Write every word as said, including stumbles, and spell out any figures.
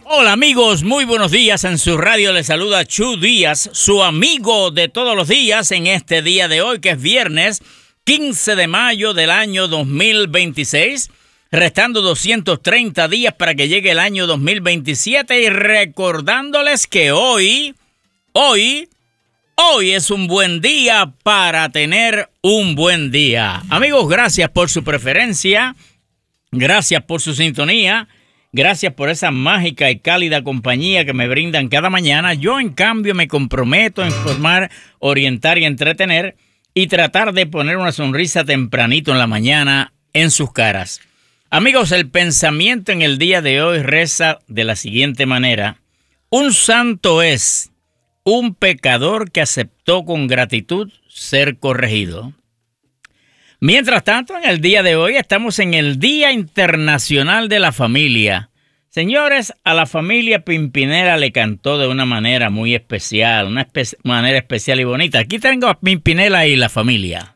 Hola amigos, muy buenos días. En su radio les saluda Chu Díaz, su amigo de todos los días en este día de hoy, que es viernes quince de mayo del año dos mil veintiséis, restando doscientos treinta días para que llegue el año dos mil veintisiete y recordándoles que hoy, hoy, hoy es un buen día para tener un buen día. Amigos, gracias por su preferencia, gracias por su sintonía. Gracias por esa mágica y cálida compañía que me brindan cada mañana. Yo, en cambio, me comprometo a informar, orientar y entretener y tratar de poner una sonrisa tempranito en la mañana en sus caras. Amigos, el pensamiento en el día de hoy reza de la siguiente manera. Un santo es un pecador que aceptó con gratitud ser corregido. Mientras tanto, en el día de hoy estamos en el Día Internacional de la Familia. Señores, a la familia Pimpinela le cantó de una manera muy especial, una espe- manera especial y bonita. Aquí tengo a Pimpinela y la familia.